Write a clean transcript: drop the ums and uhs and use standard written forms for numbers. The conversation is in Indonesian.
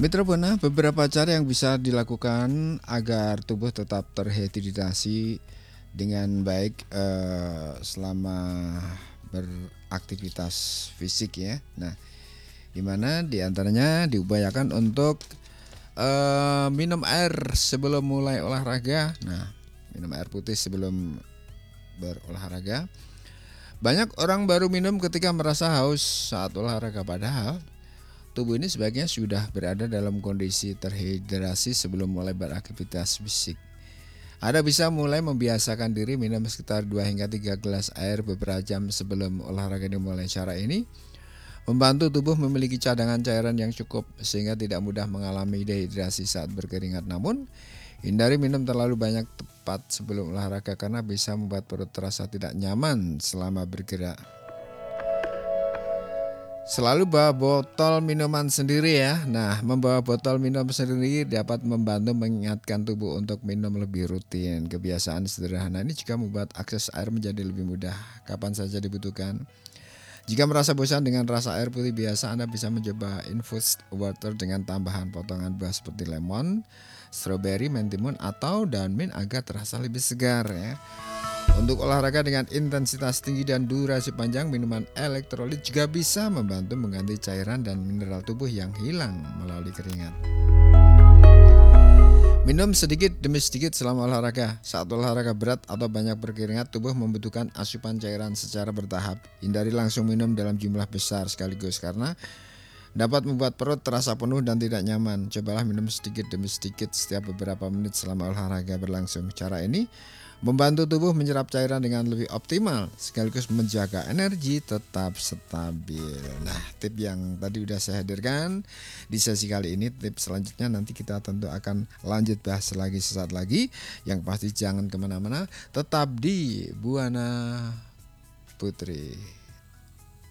Mitra Buana, beberapa cara yang bisa dilakukan agar tubuh tetap terhidrasi dengan baik selama beraktivitas fisik ya. Nah, di mana diantaranya diupayakan untuk minum air sebelum mulai olahraga. Nah, minum air putih sebelum berolahraga. Banyak orang baru minum ketika merasa haus saat olahraga, padahal tubuh ini sebaiknya sudah berada dalam kondisi terhidrasi sebelum mulai beraktivitas fisik. Anda bisa mulai membiasakan diri minum sekitar 2 hingga 3 gelas air beberapa jam sebelum olahraga dimulai. Cara ini membantu tubuh memiliki cadangan cairan yang cukup sehingga tidak mudah mengalami dehidrasi saat berkeringat. Namun, hindari minum terlalu banyak tepat sebelum olahraga karena bisa membuat perut terasa tidak nyaman selama bergerak. Selalu bawa botol minuman sendiri ya. Nah, membawa botol minum sendiri dapat membantu mengingatkan tubuh untuk minum lebih rutin. Kebiasaan sederhana ini juga membuat akses air menjadi lebih mudah kapan saja dibutuhkan. Jika merasa bosan dengan rasa air putih biasa, Anda bisa mencoba infused water dengan tambahan potongan buah seperti lemon, strawberry, mentimun, atau daun mint agar terasa lebih segar ya. Untuk olahraga dengan intensitas tinggi dan durasi panjang, minuman elektrolit juga bisa membantu mengganti cairan dan mineral tubuh yang hilang melalui keringat. Minum sedikit demi sedikit selama olahraga. Saat olahraga berat atau banyak berkeringat, tubuh membutuhkan asupan cairan secara bertahap. Hindari langsung minum dalam jumlah besar sekaligus karena dapat membuat perut terasa penuh dan tidak nyaman. Cobalah minum sedikit demi sedikit setiap beberapa menit selama olahraga berlangsung. Cara ini membantu tubuh menyerap cairan dengan lebih optimal sekaligus menjaga energi tetap stabil. Nah, tip yang tadi udah saya hadirkan di sesi kali ini, tip selanjutnya nanti kita tentu akan lanjut bahas lagi sesaat lagi. Yang pasti jangan kemana-mana, tetap di Buana Putri.